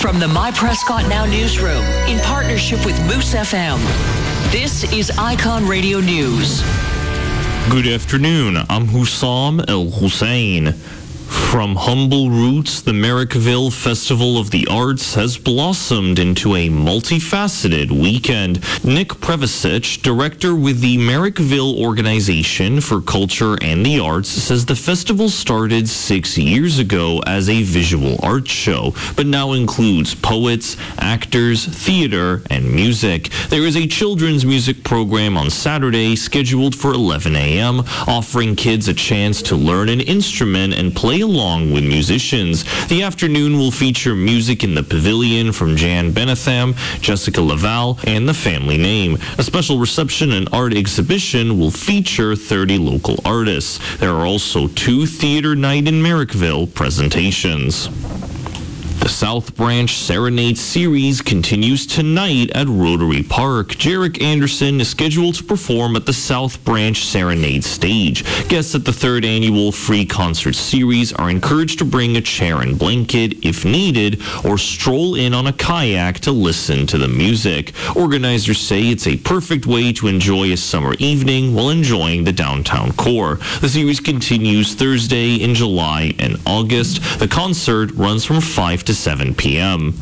From the My Prescott Now newsroom, in partnership with Moose FM, this is Icon Radio News. Good afternoon. I'm Hussam El Hussein. From humble roots, the Merrickville Festival of the Arts has blossomed into a multifaceted weekend. Nick Prevasic, director with the Merrickville Organization for Culture and the Arts, says the festival started 6 years ago as a visual arts show, but now includes poets, actors, theater, and music. There is a children's music program on Saturday scheduled for 11 a.m., offering kids a chance to learn an instrument and play along with musicians. The afternoon will feature music in the pavilion from Jan Benatham, Jessica Laval, and The Family Name. A special reception and art exhibition will feature 30 local artists. There are also 2 Theater Night in Merrickville presentations. The South Branch Serenade Series continues tonight at Rotary Park. Jarek Anderson is scheduled to perform at the South Branch Serenade stage. Guests at the 3rd annual free concert series are encouraged to bring a chair and blanket if needed, or stroll in on a kayak to listen to the music. Organizers say it's a perfect way to enjoy a summer evening while enjoying the downtown core. The series continues Thursday in July and August. The concert runs from 5 to 7 p.m.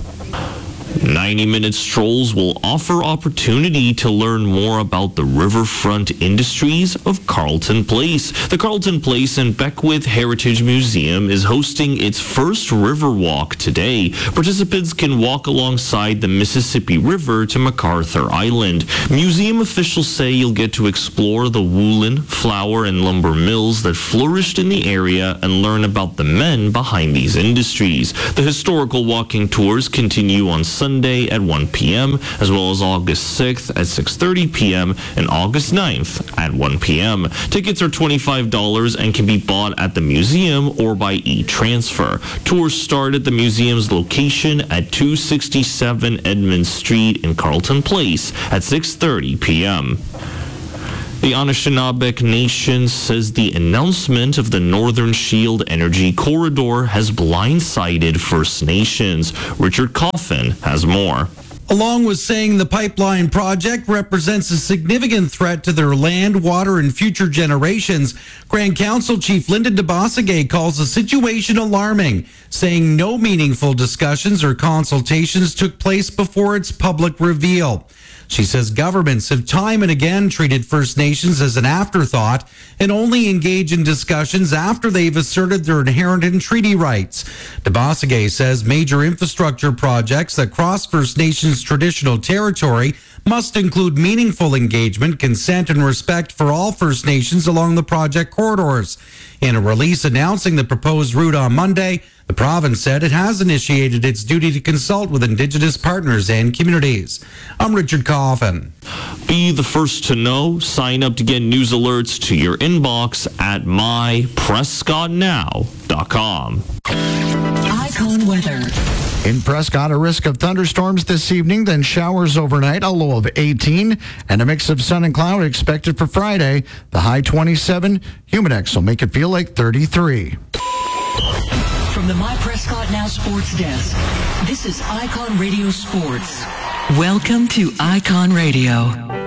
90-minute strolls will offer opportunity to learn more about the riverfront industries of Carleton Place. The Carleton Place and Beckwith Heritage Museum is hosting its first river walk today. Participants can walk alongside the Mississippi River to MacArthur Island. Museum officials say you'll get to explore the woolen, flour, and lumber mills that flourished in the area and learn about the men behind these industries. The historical walking tours continue on Sunday at 1 p.m., as well as August 6th at 6:30 p.m. and August 9th at 1 p.m. Tickets are $25 and can be bought at the museum or by e-transfer. Tours start at the museum's location at 267 Edmund Street in Carleton Place at 6:30 p.m. The Anishinaabe Nation says the announcement of the Northern Shield Energy Corridor has blindsided First Nations. Richard Coffin has more. Along with saying the pipeline project represents a significant threat to their land, water, and future generations, Grand Council Chief Linda DeBossegay calls the situation alarming, saying no meaningful discussions or consultations took place before its public reveal. She says governments have time and again treated First Nations as an afterthought and only engage in discussions after they've asserted their inherent and treaty rights. DeBossegay says major infrastructure projects that cross First Nations traditional territory must include meaningful engagement, consent, and respect for all First Nations along the project corridors. In a release announcing the proposed route on Monday, the province said it has initiated its duty to consult with Indigenous partners and communities. I'm Richard Coffin. Be the first to know. Sign up to get news alerts to your inbox at myprescottnow.com. Icon weather. In Prescott, a risk of thunderstorms this evening, then showers overnight, a low of 18, and a mix of sun and cloud expected for Friday. The high 27, Humidex will make it feel like 33. From the My Prescott Now Sports Desk, this is Icon Radio Sports. Welcome to Icon Radio.